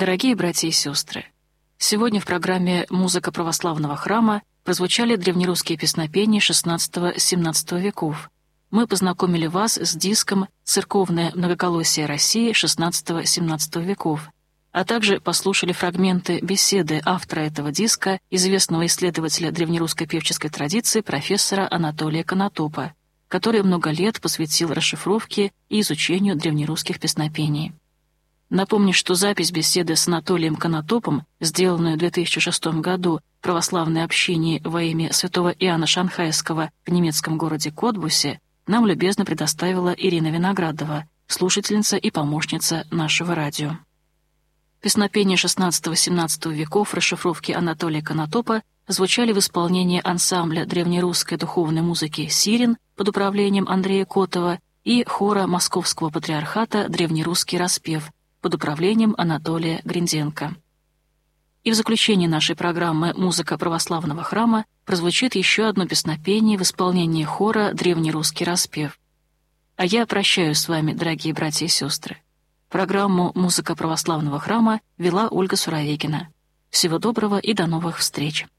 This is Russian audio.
Дорогие братья и сестры, сегодня в программе «Музыка православного храма» прозвучали древнерусские песнопения XVI-XVII веков. Мы познакомили вас с диском «Церковное многоколосие России» XVI-XVII веков, а также послушали фрагменты беседы автора этого диска, известного исследователя древнерусской певческой традиции профессора Анатолия Конотопа, который много лет посвятил расшифровке и изучению древнерусских песнопений. Напомню, что запись беседы с Анатолием Конотопом, сделанную в 2006 году в православной общине во имя святого Иоанна Шанхайского в немецком городе Котбусе, нам любезно предоставила Ирина Виноградова, слушательница и помощница нашего радио. Песнопения XVI-XVII веков расшифровки Анатолия Конотопа звучали в исполнении ансамбля древнерусской духовной музыки «Сирин» под управлением Андрея Котова и хора Московского патриархата «Древнерусский распев» под управлением Анатолия Гринденко. И в заключении нашей программы «Музыка православного храма» прозвучит еще одно песнопение в исполнении хора «Древнерусский распев». А я прощаюсь с вами, дорогие братья и сестры. Программу «Музыка православного храма» вела Ольга Суровегина. Всего доброго и до новых встреч!